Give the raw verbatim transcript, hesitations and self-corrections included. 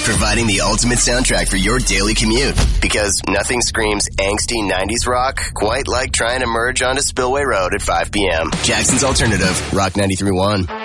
providing the ultimate soundtrack for your daily commute. Because nothing screams angsty nineties rock quite like trying to merge onto Spillway Road at five p.m. Jackson's Alternative, Rock ninety-three point one.